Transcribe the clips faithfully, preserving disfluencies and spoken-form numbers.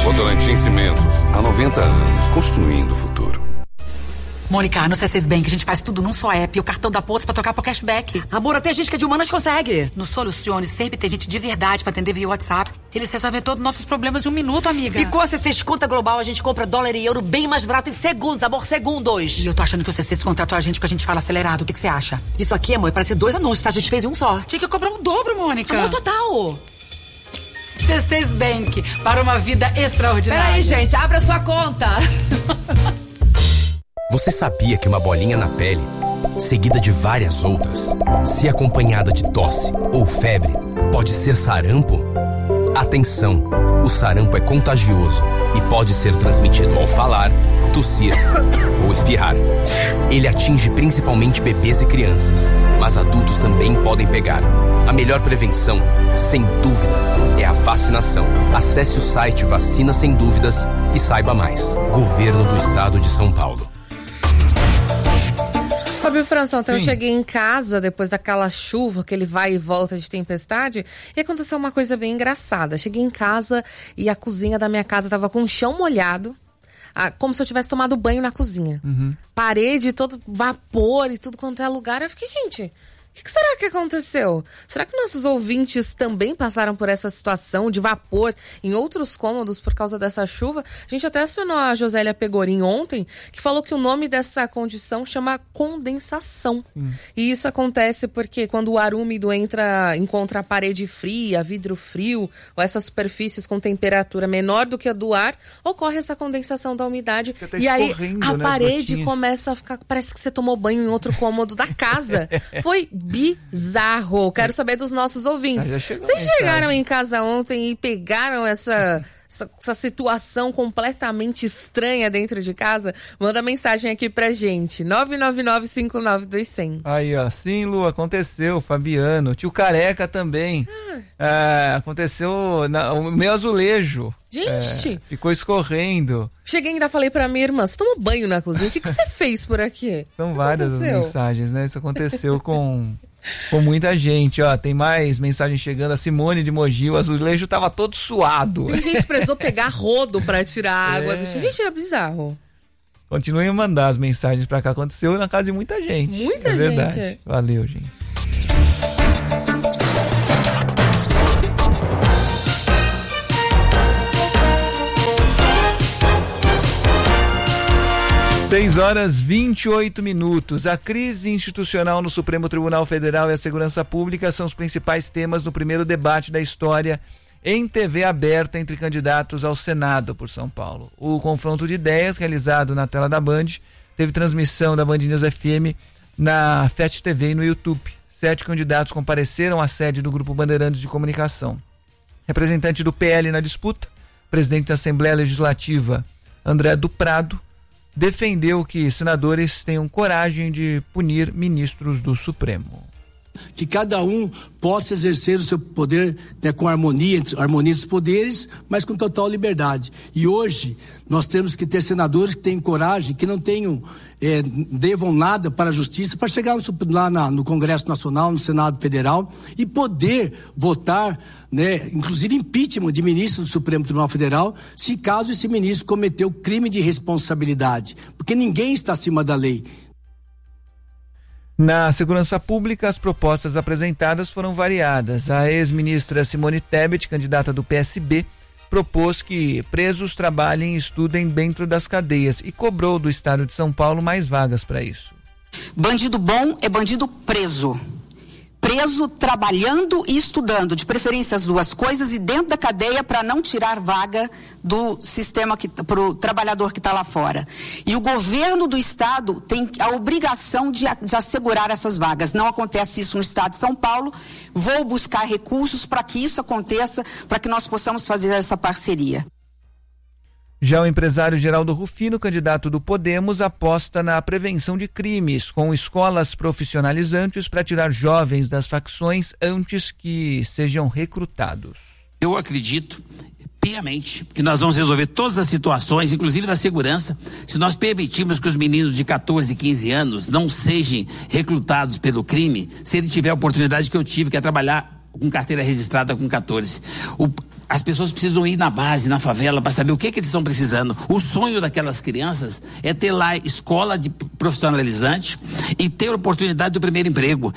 Votorantim Cimentos, há noventa anos, construindo o futuro. Mônica, no C seis Bank a gente faz tudo num só app e o cartão da Pontos pra trocar por cashback. Amor, até gente que é de humanas consegue. No Solucione sempre tem gente de verdade pra atender via WhatsApp. Eles resolvem todos os nossos problemas em um minuto, amiga. E com a C seis Conta Global a gente compra dólar e euro bem mais barato em segundos, amor, segundos. E eu tô achando que o C seis contratou a gente porque a gente fala acelerado. O que que você acha? Isso aqui, amor, parece dois anúncios, tá? A gente fez um só. Tinha que cobrar um dobro, Mônica. Amor, total. C seis Bank, para uma vida extraordinária. Peraí, gente, abra sua conta. Você sabia que uma bolinha na pele, seguida de várias outras, se acompanhada de tosse ou febre, pode ser sarampo? Atenção! O sarampo é contagioso e pode ser transmitido ao falar, tossir ou espirrar. Ele atinge principalmente bebês e crianças, mas adultos também podem pegar. A melhor prevenção, sem dúvida, é a vacinação. Acesse o site Vacina Sem Dúvidas e saiba mais. Governo do Estado de São Paulo. Fábio Franção, então Sim. eu cheguei em casa depois daquela chuva, aquele vai e volta de tempestade, e aconteceu uma coisa bem engraçada. Cheguei em casa e a cozinha da minha casa tava com o chão molhado, como se eu tivesse tomado banho na cozinha. Uhum. Parede, todo vapor e tudo quanto é lugar. Eu fiquei, gente, o que, que será que aconteceu? Será que nossos ouvintes também passaram por essa situação de vapor em outros cômodos por causa dessa chuva? A gente até acionou a Josélia Pegorim ontem, que falou que o nome dessa condição chama condensação. Sim. E isso acontece porque quando o ar úmido entra, encontra a parede fria, vidro frio, ou essas superfícies com temperatura menor do que a do ar, ocorre essa condensação da umidade. E aí a né, parede começa a ficar, parece que você tomou banho em outro cômodo da casa. Foi bizarro. Quero saber dos nossos ouvintes. Vocês chegaram em casa ontem e pegaram essa, essa, essa situação completamente estranha dentro de casa? Manda mensagem aqui pra gente. nove nove nove cinco nove dois zero zero. Aí, ó. Sim, Lu, aconteceu. Fabiano. Tio Careca também. Ah. É, aconteceu na, o meu azulejo. Gente! É, ficou escorrendo. Cheguei e ainda falei pra minha irmã, você tomou banho na cozinha? O que, que você fez por aqui? São várias as mensagens, né? Isso aconteceu com, com muita gente. Ó, tem mais mensagem chegando. A Simone de Mogi, o azulejo tava todo suado. Tem gente que precisou pegar rodo pra tirar a água. É. Do... Gente, é bizarro. Continuem a mandar as mensagens pra cá. Aconteceu na casa de muita gente. Muita é gente. Verdade. Valeu, gente. seis horas e vinte e oito minutos. A crise institucional no Supremo Tribunal Federal e a segurança pública são os principais temas no primeiro debate da história em T V aberta entre candidatos ao Senado por São Paulo. O confronto de ideias realizado na tela da Band teve transmissão da Band News F M na F E T T V e no YouTube. Sete candidatos compareceram à sede do Grupo Bandeirantes de Comunicação. Representante do P L na disputa, presidente da Assembleia Legislativa, André do Prado, defendeu que senadores tenham coragem de punir ministros do Supremo. Que cada um possa exercer o seu poder, né, com harmonia, harmonia dos poderes, mas com total liberdade. E hoje nós temos que ter senadores que tenham coragem, que não tenham, é, devam nada para a justiça, para chegar no, lá na, no Congresso Nacional, no Senado Federal e poder votar, né, inclusive impeachment de ministro do Supremo Tribunal Federal, se caso esse ministro cometeu crime de responsabilidade, porque ninguém está acima da lei. Na segurança pública, as propostas apresentadas foram variadas. A ex-ministra Simone Tebet, candidata do P S B, propôs que presos trabalhem e estudem dentro das cadeias e cobrou do estado de São Paulo mais vagas para isso. Bandido bom é bandido preso. Preso trabalhando e estudando, de preferência as duas coisas, e dentro da cadeia para não tirar vaga do sistema para o trabalhador que está lá fora. E o governo do estado tem a obrigação de, de assegurar essas vagas. Não acontece isso no estado de São Paulo. Vou buscar recursos para que isso aconteça, para que nós possamos fazer essa parceria. Já o empresário Geraldo Rufino, candidato do Podemos, aposta na prevenção de crimes, com escolas profissionalizantes para tirar jovens das facções antes que sejam recrutados. Eu acredito piamente que nós vamos resolver todas as situações, inclusive da segurança, se nós permitirmos que os meninos de catorze, quinze anos não sejam recrutados pelo crime, se ele tiver a oportunidade que eu tive, que é trabalhar com carteira registrada com catorze. O As pessoas precisam ir na base, na favela, para saber o que, que eles estão precisando. O sonho daquelas crianças é ter lá escola de profissionalizante e ter a oportunidade do primeiro emprego.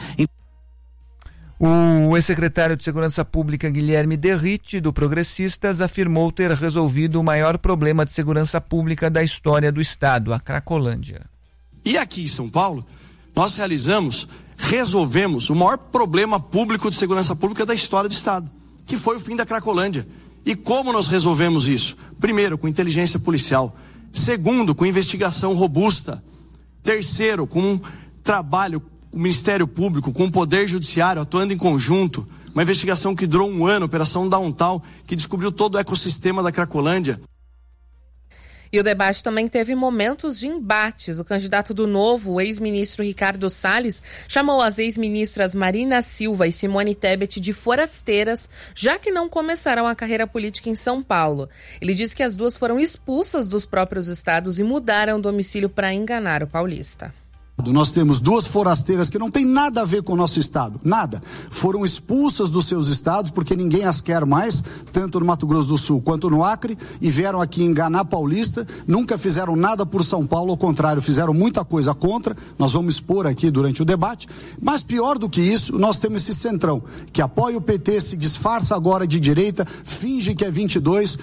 O ex-secretário de Segurança Pública, Guilherme Derrite, do Progressistas, afirmou ter resolvido o maior problema de segurança pública da história do estado, a Cracolândia. E aqui em São Paulo, nós realizamos, resolvemos o maior problema público de segurança pública da história do estado, que foi o fim da Cracolândia. E como nós resolvemos isso? Primeiro, com inteligência policial. Segundo, com investigação robusta. Terceiro, com um trabalho, o Ministério Público, com o Poder Judiciário atuando em conjunto. Uma investigação que durou um ano, Operação Downtown, que descobriu todo o ecossistema da Cracolândia. E o debate também teve momentos de embates. O candidato do Novo, o ex-ministro Ricardo Salles, chamou as ex-ministras Marina Silva e Simone Tebet de forasteiras, já que não começaram a carreira política em São Paulo. Ele disse que as duas foram expulsas dos próprios estados e mudaram o domicílio para enganar o paulista. Nós temos duas forasteiras que não tem nada a ver com o nosso estado, nada. Foram expulsas dos seus estados porque ninguém as quer mais, tanto no Mato Grosso do Sul quanto no Acre, e vieram aqui enganar paulista, nunca fizeram nada por São Paulo, ao contrário, fizeram muita coisa contra, nós vamos expor aqui durante o debate, mas pior do que isso, nós temos esse centrão, que apoia o P T, se disfarça agora de direita, finge que é vinte e dois.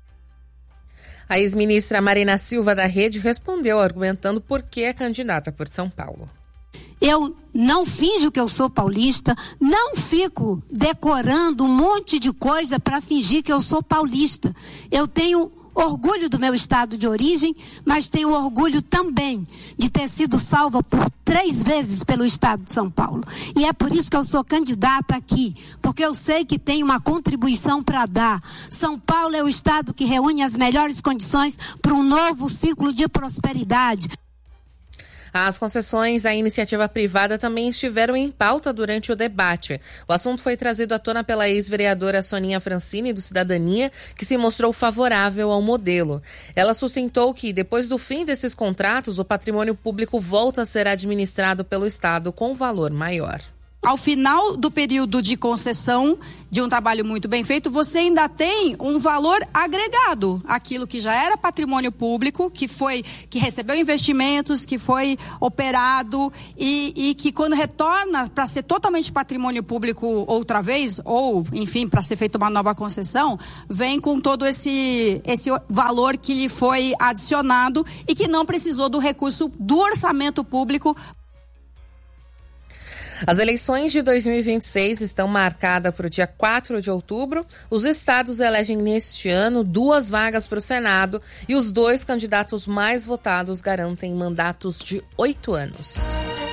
A ex-ministra Marina Silva da Rede respondeu argumentando por que é candidata por São Paulo. Eu não finjo que eu sou paulista, não fico decorando um monte de coisa para fingir que eu sou paulista. Eu tenho orgulho do meu estado de origem, mas tenho orgulho também de ter sido salva por três vezes pelo estado de São Paulo. E é por isso que eu sou candidata aqui, porque eu sei que tenho uma contribuição para dar. São Paulo é o estado que reúne as melhores condições para um novo ciclo de prosperidade. As concessões à iniciativa privada também estiveram em pauta durante o debate. O assunto foi trazido à tona pela ex-vereadora Soninha Francini, do Cidadania, que se mostrou favorável ao modelo. Ela sustentou que, depois do fim desses contratos, o patrimônio público volta a ser administrado pelo Estado com valor maior. Ao final do período de concessão de um trabalho muito bem feito, você ainda tem um valor agregado, aquilo que já era patrimônio público, que foi, que recebeu investimentos, que foi operado e, e que quando retorna para ser totalmente patrimônio público outra vez, ou enfim, para ser feita uma nova concessão, vem com todo esse, esse valor que lhe foi adicionado e que não precisou do recurso do orçamento público. As eleições de dois mil e vinte e seis estão marcadas para o dia quatro de outubro. Os estados elegem neste ano duas vagas para o Senado e os dois candidatos mais votados garantem mandatos de oito anos.